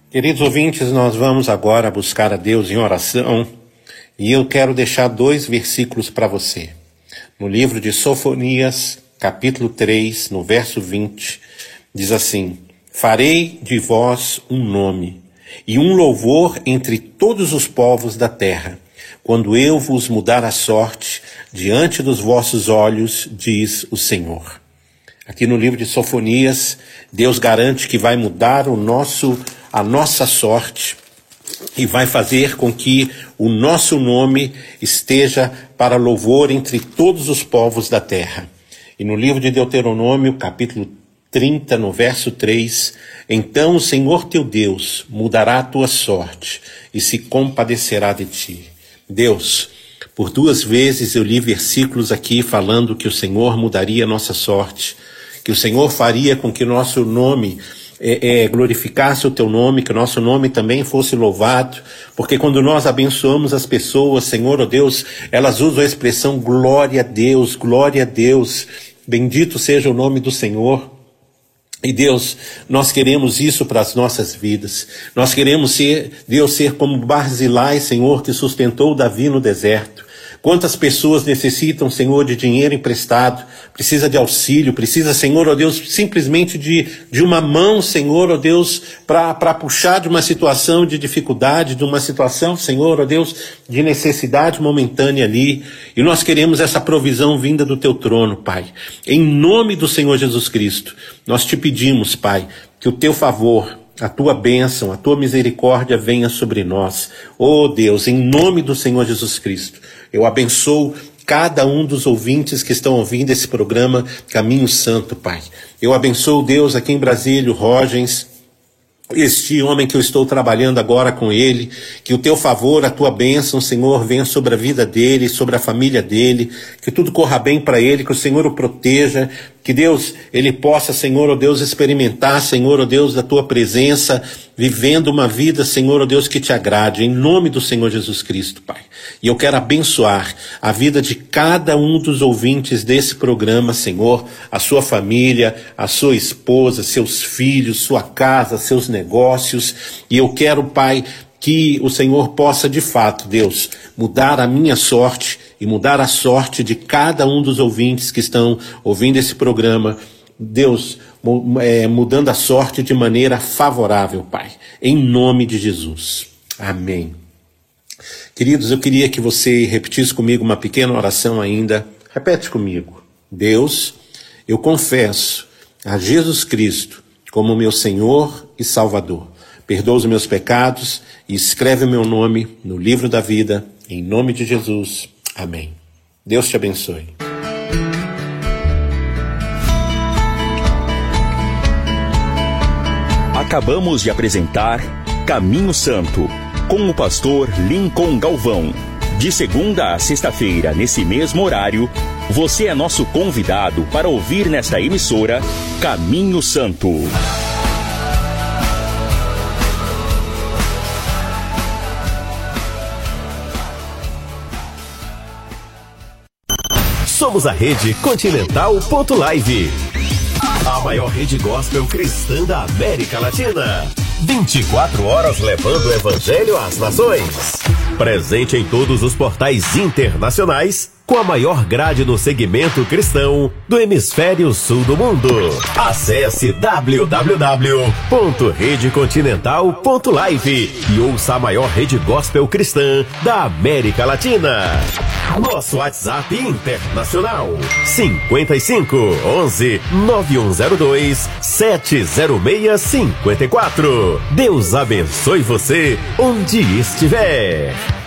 Queridos ouvintes, nós vamos agora buscar a Deus em oração e eu quero deixar 2 versículos para você. No livro de Sofonias, capítulo 3, no verso 20, diz assim: farei de vós um nome e um louvor entre todos os povos da terra, quando eu vos mudar a sorte diante dos vossos olhos, diz o Senhor. Aqui no livro de Sofonias, Deus garante que vai mudar a nossa sorte e vai fazer com que o nosso nome esteja para louvor entre todos os povos da terra. E no livro de Deuteronômio, capítulo 30, no verso 3, então o Senhor teu Deus mudará a tua sorte e se compadecerá de ti. Deus, por 2 vezes eu li versículos aqui falando que o Senhor mudaria a nossa sorte, que o Senhor faria com que o nosso nome glorificasse o teu nome, que o nosso nome também fosse louvado, porque quando nós abençoamos as pessoas, Senhor, ó Deus, elas usam a expressão glória a Deus, bendito seja o nome do Senhor. E Deus, nós queremos isso para as nossas vidas. Nós queremos ser como Barzilai, Senhor, que sustentou Davi no deserto. Quantas pessoas necessitam, Senhor, de dinheiro emprestado, precisa de auxílio, precisa, Senhor, ó Deus, simplesmente de uma mão, Senhor, ó Deus, para puxar de uma situação de dificuldade, de uma situação, Senhor, ó Deus, de necessidade momentânea ali. E nós queremos essa provisão vinda do teu trono, Pai. Em nome do Senhor Jesus Cristo, nós te pedimos, Pai, que o teu favor, a tua bênção, a tua misericórdia venha sobre nós. Oh Deus, em nome do Senhor Jesus Cristo, eu abençoo cada um dos ouvintes que estão ouvindo esse programa Caminho Santo, Pai. Eu abençoo, Deus, aqui em Brasília, o Rogens, este homem que eu estou trabalhando agora com ele, que o teu favor, a tua bênção, Senhor, venha sobre a vida dele, sobre a família dele, que tudo corra bem para ele, que o Senhor o proteja, que Deus, ele possa, Senhor, ó Deus, experimentar, Senhor, ó Deus, da tua presença, vivendo uma vida, Senhor, ó Deus, que te agrade, em nome do Senhor Jesus Cristo, Pai. E eu quero abençoar a vida de cada um dos ouvintes desse programa, Senhor, a sua família, a sua esposa, seus filhos, sua casa, seus negócios. E eu quero, Pai, que o Senhor possa, de fato, Deus, mudar a minha sorte e mudar a sorte de cada um dos ouvintes que estão ouvindo esse programa. Deus, mudando a sorte de maneira favorável, Pai, em nome de Jesus. Amém. Queridos, eu queria que você repetisse comigo uma pequena oração ainda. Repete comigo. Deus, eu confesso a Jesus Cristo como meu Senhor e Salvador. Perdoa os meus pecados e escreve o meu nome no livro da vida, em nome de Jesus. Amém. Deus te abençoe. Acabamos de apresentar Caminho Santo, com o pastor Lincoln Galvão. De segunda a sexta-feira, nesse mesmo horário, você é nosso convidado para ouvir nesta emissora Caminho Santo. Somos a Rede Continental.live, a maior rede gospel cristã da América Latina. 24 horas levando o evangelho às nações. Presente em todos os portais internacionais, com a maior grade no segmento cristão do hemisfério sul do mundo. Acesse www.redecontinental.live e ouça a maior rede gospel cristã da América Latina. Nosso WhatsApp internacional 55 11 9102 70654. Deus abençoe você onde estiver.